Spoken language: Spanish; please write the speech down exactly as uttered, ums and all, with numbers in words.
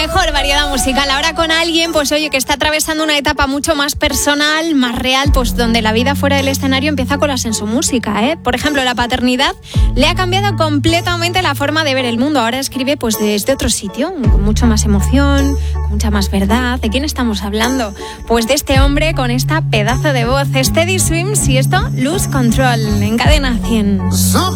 mejor variedad musical. Ahora con alguien, pues oye, que está atravesando una etapa mucho más personal, más real, pues donde la vida fuera del escenario empieza a colarse en su música, ¿eh? Por ejemplo, la paternidad le ha cambiado completamente la forma de ver el mundo. Ahora escribe pues desde otro sitio, con mucha más emoción, con mucha más verdad. ¿De quién estamos hablando? Pues de este hombre con esta pedazo de voz, Steady Swims, y esto, Lose Control, en Cadena cien.